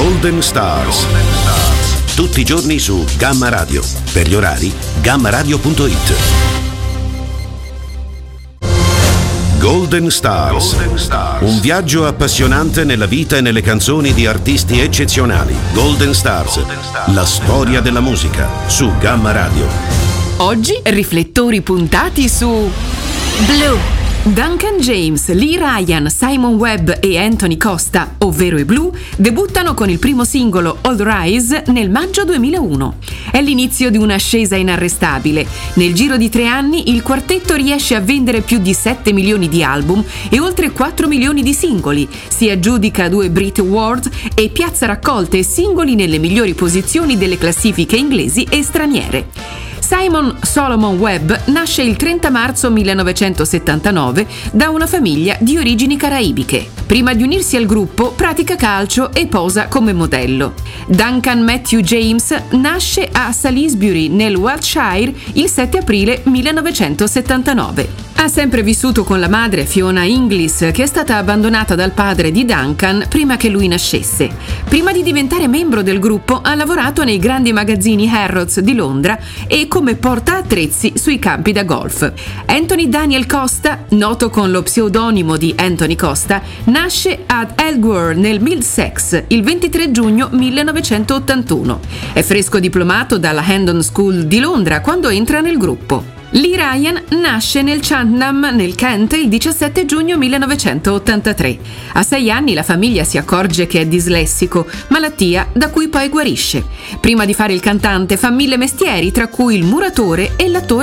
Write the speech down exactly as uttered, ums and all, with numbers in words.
Golden Stars. Tutti i giorni su Gamma Radio. Per gli orari, gamma radio punto it. Golden Stars. Golden Stars. Un viaggio appassionante nella vita e nelle canzoni di artisti eccezionali. Golden Stars. Golden Stars. La storia della musica su Gamma Radio. Oggi riflettori puntati su Blue. Duncan James, Lee Ryan, Simon Webb e Anthony Costa, ovvero i Blue, debuttano con il primo singolo All Rise nel maggio duemilauno. È l'inizio di un'ascesa inarrestabile. Nel giro di tre anni il quartetto riesce a vendere più di sette milioni di album e oltre quattro milioni di singoli, si aggiudica due Brit Awards e piazza raccolte e singoli nelle migliori posizioni delle classifiche inglesi e straniere. Simon Solomon Webb nasce il trenta marzo millenovecentosettantanove da una famiglia di origini caraibiche. Prima di unirsi al gruppo pratica calcio e posa come modello. Duncan Matthew James nasce a Salisbury nel Wiltshire il sette aprile millenovecentosettantanove. Ha sempre vissuto con la madre Fiona Inglis, che è stata abbandonata dal padre di Duncan prima che lui nascesse. Prima di diventare membro del gruppo ha lavorato nei grandi magazzini Harrods di Londra e come portaattrezzi sui campi da golf. Anthony Daniel Costa, noto con lo pseudonimo di Anthony Costa, nasce ad Elgware nel Middlesex il ventitré giugno millenovecentottantuno. È fresco diplomato dalla Hendon School di Londra quando entra nel gruppo. Lee Ryan nasce nel Cheltenham, nel Kent, il diciassette giugno millenovecentottantatré. A sei anni la famiglia si accorge che è dislessico, malattia da cui poi guarisce. Prima di fare il cantante fa mille mestieri, tra cui il muratore e l'attore